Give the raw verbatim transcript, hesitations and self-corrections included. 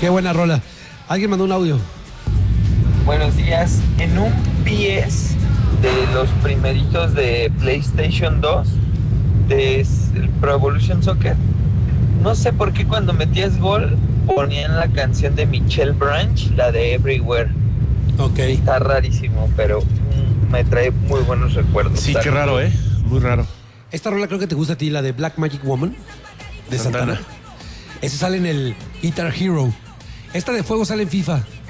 Qué buena rola. Alguien mandó un audio. Buenos días. En un P S de los primeritos de PlayStation dos, de el Pro Evolution Soccer, no sé por qué cuando metías gol ponían la canción de Michelle Branch, la de Everywhere. Ok. Está rarísimo, pero mm, me trae muy buenos recuerdos. Sí, qué raro, ¿eh? Muy raro. Esta rola creo que te gusta a ti, la de Black Magic Woman, de Santana. Santana. Ese sale en el Guitar Hero. Esta de Fuego sale en FIFA.